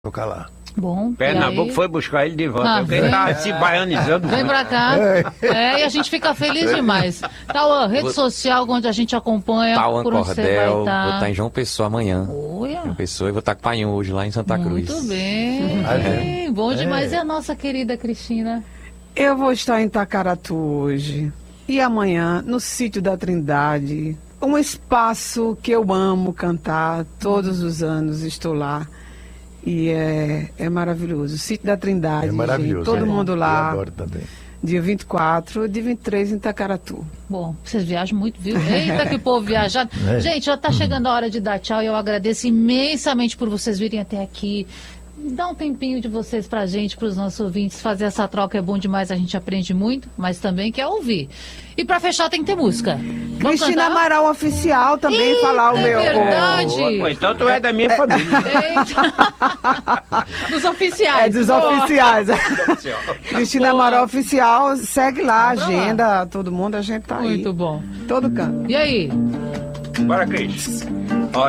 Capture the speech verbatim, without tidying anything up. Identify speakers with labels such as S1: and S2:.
S1: Tocar lá.
S2: Bom,
S3: Pernambuco foi buscar ele de volta.
S2: Ah,
S3: Alguém
S2: vem.
S3: tá se baianizando.
S2: Vem pra cá. É, e a gente fica feliz demais. Tauan, rede
S4: Vou-
S2: social onde a gente acompanha.
S4: Tauan
S2: por onde você vai
S4: Cordel,
S2: estar.
S4: vou estar em João Pessoa amanhã.
S2: Olha.
S4: João Pessoa e vou estar com o Painho hoje lá em Santa Cruz.
S2: Muito bem.
S1: Ah, é?
S2: Bom demais.
S1: É.
S2: E a nossa querida Cristina?
S5: Eu vou estar em Itacaratu hoje e amanhã no Sítio da Trindade, um espaço que eu amo cantar, todos os anos estou lá e é, é maravilhoso. Sítio da Trindade,
S1: É maravilhoso.
S5: gente, todo
S1: né?
S5: mundo
S1: Eu
S5: lá,
S1: adoro também.
S5: dia vinte e quatro, dia vinte e três em Itacaratu.
S2: Bom, vocês viajam muito, viu? Eita, que povo viajado.
S1: É.
S2: Gente, já tá chegando a hora de dar tchau e eu agradeço imensamente por vocês virem até aqui. Dá um tempinho de vocês pra gente, pros nossos ouvintes. Fazer essa troca é bom demais, a gente aprende muito, mas também quer ouvir. E pra fechar tem que ter música. Vamos
S5: Cristina
S2: cantar?
S5: Amaral Oficial também,
S2: Eita,
S5: falar o
S2: é
S5: meu...
S2: verdade.
S3: Pô, então tu é da minha família.
S2: Eita. Dos oficiais.
S5: É dos
S2: Boa.
S5: oficiais. Cristina
S2: Boa.
S5: Amaral Oficial, segue lá,
S2: Vamos lá.
S5: agenda, todo mundo, a gente tá aí.
S2: Muito bom.
S5: Todo canto.
S2: E aí?
S3: Bora, Cris.